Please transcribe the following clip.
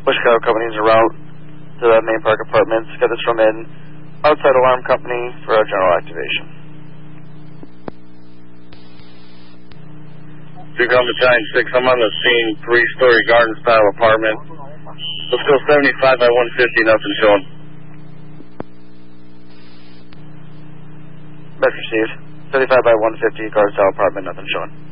Chicago companies en route to the main park apartments. Got this from an outside alarm company for our general activation. Chicago Battalion 6, I'm on the scene, 3-story garden-style apartment. Let's go 75 by 150, nothing showing. Best received. 75 by 150, garden-style apartment, nothing showing.